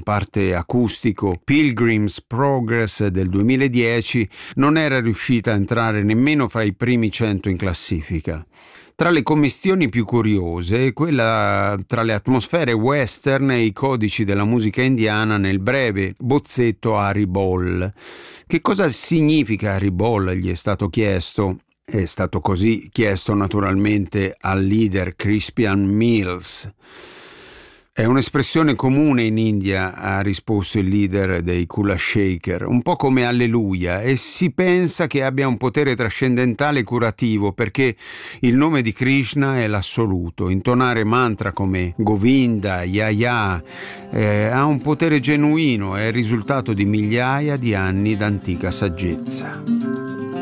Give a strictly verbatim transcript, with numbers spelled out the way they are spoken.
parte acustico, Pilgrim's Progress del duemiladieci, non era riuscita a entrare nemmeno fra i primi cento in classifica. Tra le commistioni più curiose, quella tra le atmosfere western e i codici della musica indiana nel breve bozzetto Harry Ball. Che cosa significa Harry Ball? Gli è stato chiesto. È stato così chiesto naturalmente al leader Crispian Mills. È un'espressione comune in India, ha risposto il leader dei Kula Shaker, un po' come alleluia, e si pensa che abbia un potere trascendentale e curativo perché il nome di Krishna è l'assoluto. Intonare mantra come Govinda, Yaya eh, ha un potere genuino, è il risultato di migliaia di anni d'antica saggezza.